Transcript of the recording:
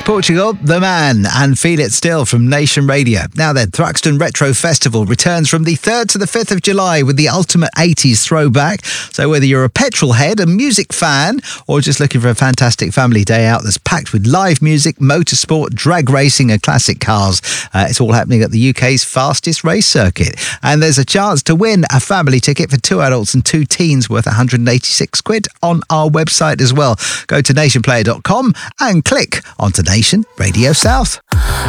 Portugal, The Man, and Feel It Still from Nation Radio. Now then, Thruxton Retro Festival returns from the 3rd to the 5th of July with the ultimate 80s throwback. So whether you're a petrol head, a music fan, or just looking for a fantastic family day out that's packed with live music, motorsport, drag racing and classic cars, it's all happening at the UK's fastest race circuit. And there's a chance to win a family ticket for 2 adults and 2 teens worth £186 on our website as well. Go to nationplayer.com and click onto Nation Radio South.